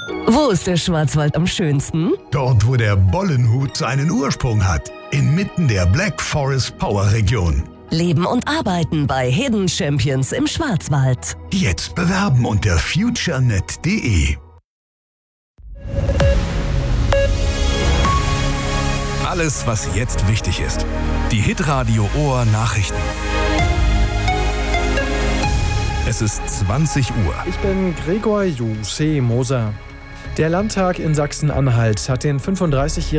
Wo ist der Schwarzwald am schönsten? Dort, wo der Bollenhut seinen Ursprung hat. Inmitten der Black Forest Power Region. Leben und arbeiten bei Hidden Champions im Schwarzwald. Jetzt bewerben unter futurenet.de. Alles, was jetzt wichtig ist. Die Hitradio Ohr Nachrichten. Es ist 20 Uhr. Ich bin Gregor Moser. Der Landtag in Sachsen-Anhalt hat den 35-jährigen